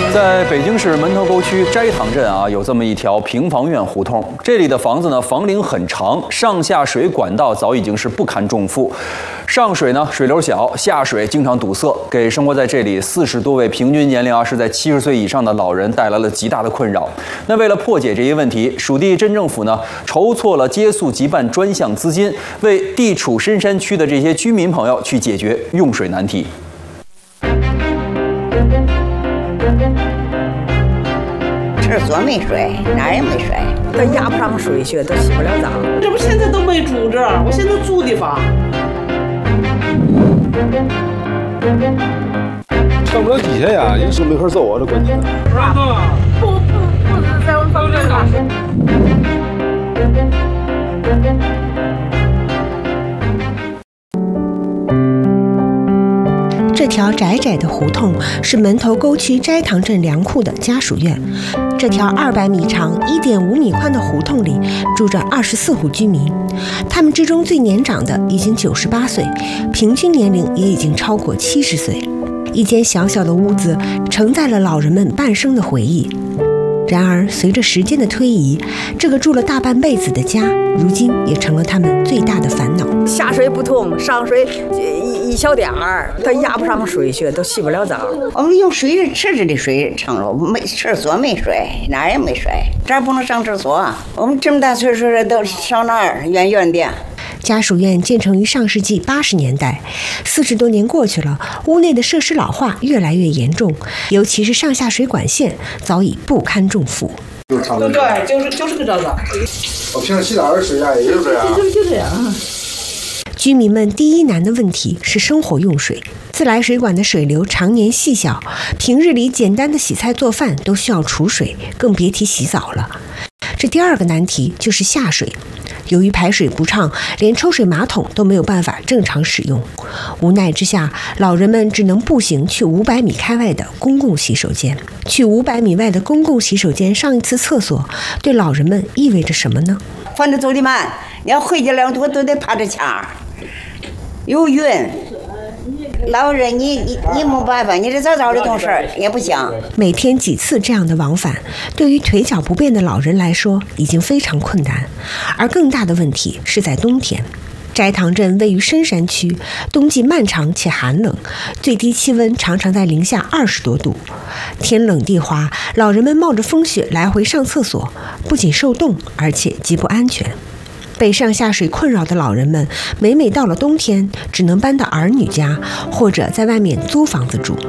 在北京市门头沟区斋堂镇有这么一条平房院胡同。这里的房子呢，房龄很长，上下水管道早已经是不堪重负。上水呢，水流小；下水经常堵塞，给生活在这里40多位平均年龄是在70岁以上的老人带来了极大的困扰。那为了破解这一问题，属地镇政府呢筹措了接宿即办专项资金，为地处深山区的这些居民朋友去解决用水难题。 厕所没水，哪儿也没水， 都压不上水去，都洗不了澡。 这不现在都没住这儿，我现在住的房。 上不了底下呀，有时候没法走啊，这关键。 是吧？不是在我们房间里。 这条窄窄的胡同是门头沟区斋堂镇粮库的家属院。这条200米长、1.5米宽的胡同里住着24户居民，他们之中最年长的已经98岁，平均年龄也已经超过70岁。一间小小的屋子承载了老人们半生的回忆。然而，随着时间的推移，这个住了大半辈子的家，如今也成了他们最大的烦恼。 下水不通，上水一小点儿，它压不上水去，都洗不了澡。 我们用水池子的水盛了，没厕所没水，哪儿也没水，这儿不能上厕所。我们这么大岁数的都上哪儿？远远的。 家属院建成于上世纪80年代，40多年过去了，屋内的设施老化越来越严重，尤其是上下水管线早已不堪重负。 对，就是个这个。 我平时洗澡的水呀，也就这样。 就这样。 居民们第一难的问题是生活用水，自来水管的水流常年细小，平日里简单的洗菜做饭都需要储水，更别提洗澡了。这第二个难题就是下水。由于排水不畅，连抽水马桶都没有办法正常使用。无奈之下，老人们只能步行去500米开外的公共洗手间。去500米外的公共洗手间上一次厕所，对老人们意味着什么呢？ 反正走得慢，你要回去了，我都得趴着墙，有晕。老人你没办法，你这早早的懂事也不行。 每天几次这样的往返，对于腿脚不便的老人来说已经非常困难。而更大的问题是在冬天。斋堂镇位于深山区，冬季漫长且寒冷，最低气温常常在零下20多度。天冷地滑，老人们冒着风雪来回上厕所，不仅受冻，而且极不安全。被上下水困扰的老人们，每到了冬天，只能搬到儿女家，或者在外面租房子住。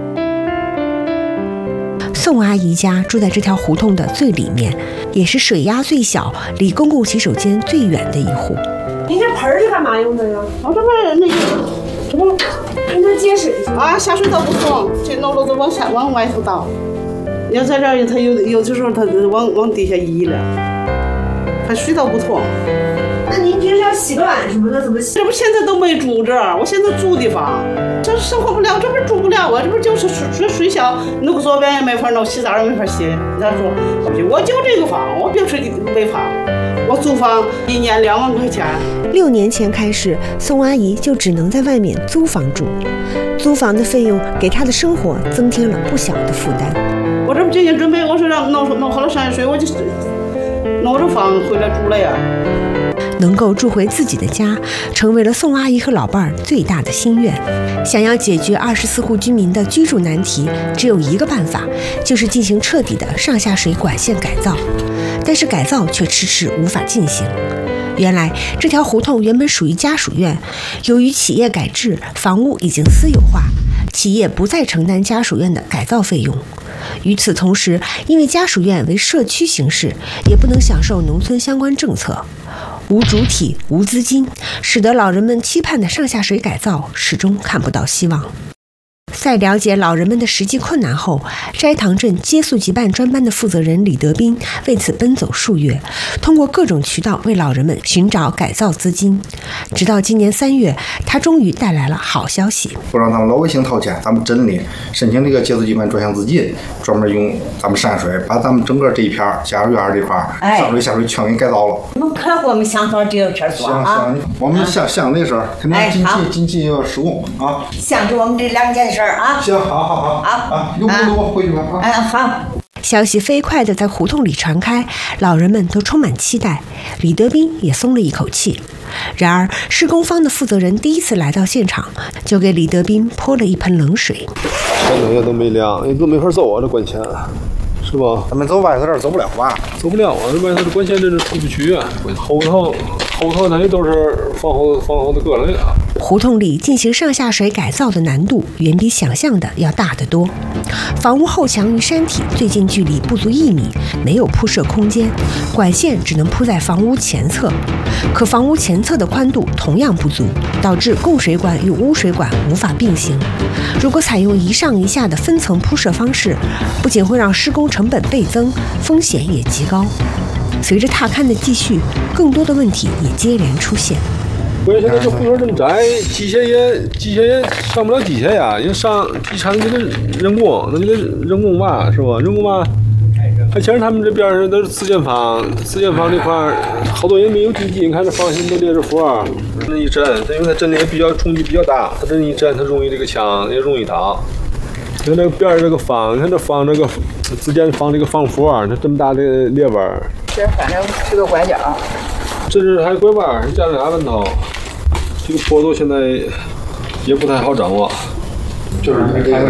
宋阿姨家住在这条胡同的最里面，也是水压最小、离公共洗手间最远的一户。 你这盆儿是干嘛用的呀？我这不那个，这不你这接水啊，下水道不通，这漏漏都往外头倒。你要在这儿，它有的时候它往底下移了。它水道不通。 那您平时要洗个碗什么的怎么洗？ 这不现在都没住这儿，我现在住的房，这生活不了，这不住不了啊，这不就是水小，弄左边也没法弄，洗澡也没法洗。他说，我就这个房，我别说没房，我租房1年2万块钱。 6年前开始，宋阿姨就只能在外面租房住，租房的费用给她的生活增添了不小的负担。 我这不今天准备，我说让弄好了上水，我就弄着房回来住了呀。 能够住回自己的家，成为了宋阿姨和老伴儿最大的心愿。想要解决24户居民的居住难题，只有一个办法，就是进行彻底的上下水管线改造。但是改造却迟迟无法进行。原来这条胡同原本属于家属院，由于企业改制，房屋已经私有化，企业不再承担家属院的改造费用。与此同时，因为家属院为社区形式，也不能享受农村相关政策。无主体、无资金，使得老人们期盼的上下水改造始终看不到希望。在了解老人们的实际困难后，斋堂镇接宿即办专班的负责人李德斌为此奔走数月，通过各种渠道为老人们寻找改造资金。直到今年3月，他终于带来了好消息， 不让他们老百姓掏钱，咱们镇里申请这个接宿即办专项资金，专门用咱们山水把咱们整个这一片家属院这块上水下水全给改造了。 你们可给我们想好这个厕所啊！ 我们想那时候肯定经济要施工啊， 想着我们这2件事事儿啊。 行，好啊，有空我回去吧啊。 好。 消息飞快地在胡同里传开，老人们都充满期待，李德斌也松了一口气。然而，施工方的负责人第一次来到现场，就给李德斌泼了一盆冷水。 前2天都没亮，也都没法走啊，这管线，是吧？ 咱们走外头这儿走不了吧？ 走不了啊，这外头这管线真是出不去啊。后头那里都是防洪的隔垒啊。 胡同里进行上下水改造的难度远比想象的要大得多。房屋后墙与山体最近距离不足1米，没有铺设空间，管线只能铺在房屋前侧。可房屋前侧的宽度同样不足，导致供水管与污水管无法并行。如果采用一上一下的分层铺设方式，不仅会让施工成本倍增，风险也极高。随着踏勘的继续，更多的问题也接连出现。 关键现在这胡同这么窄，机械也上不了机械呀，你上地产那个人工，那你得人工挖是吧？人工挖，还前面他们这边儿都是自建房这块儿好多人没有地基，你看这房型都列着幅儿，那一震，因为它震的也比较冲击比较大，它这一震它容易这个墙也容易倒。你看这个边儿这个房，你看这房这个自建房这个房幅儿，它这么大的裂纹儿， 这反正是个拐角。 这是还拐弯，是加了俩弯头，这个坡度现在也不太好掌握。 就是因为这个